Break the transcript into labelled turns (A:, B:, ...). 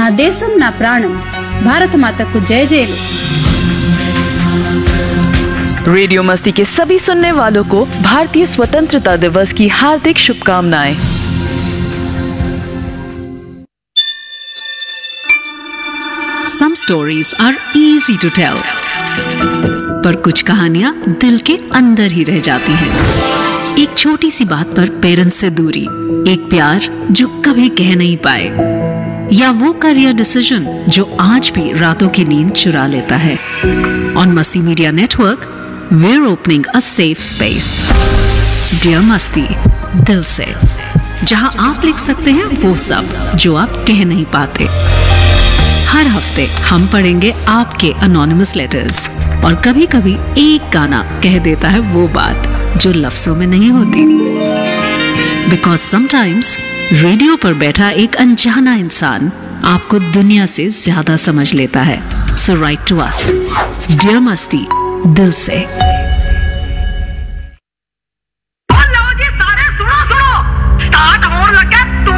A: నా దేశం నా ప్రాణం, భారత మాతకు జయ జయలు।
B: रेडियो मस्ती के सभी सुनने वालों को भारतीय स्वतंत्रता दिवस की हार्दिक शुभकामनाएं।
C: Some stories are easy to tell, पर कुछ कहानियां दिल के अंदर ही रह जाती हैं। एक छोटी सी बात पर पेरेंट्स से दूरी, एक प्यार जो कभी कह नहीं पाए, या वो करियर डिसीजन जो आज भी रातों की नींद चुरा लेता है। ऑन मस्ती media network, we're opening a safe space, Dear मस्ती, दिल से, जहां आप लिख सकते हैं वो सब जो आप कह नहीं पाते। हर हफ्ते हम पढ़ेंगे आपके अनोनिमस लेटर्स, और कभी कभी एक गाना कह देता है वो बात जो लफ्जों में नहीं होती। बिकॉज समटाइम्स रेडियो पर बैठा एक अनजाना इंसान आपको दुनिया से ज्यादा समझ लेता है। सो राइट टू अस, डियर मस्ती, दिल से।